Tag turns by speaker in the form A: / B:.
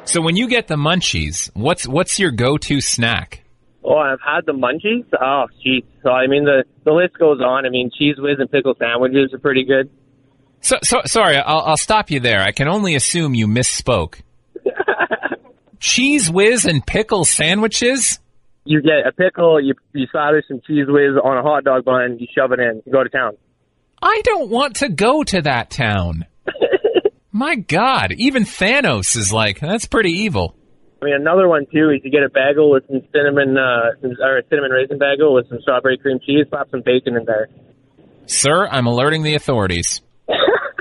A: So when you get the munchies, what's your go-to snack?
B: Oh, I've had the munchies. Oh, geez. So, I mean, the list goes on. I mean, Cheese Whiz and pickle sandwiches are pretty good.
A: So sorry, I'll stop you there. I can only assume you misspoke. Cheese Whiz and pickle sandwiches?
B: You get a pickle, you slather some Cheese Whiz on a hot dog bun, you shove it in, you go to town.
A: I don't want to go to that town. My God, even Thanos is like, that's pretty evil.
B: I mean, another one, too, is you get a bagel with some cinnamon, or a cinnamon raisin bagel with some strawberry cream cheese, slap some bacon in there.
A: Sir, I'm alerting the authorities.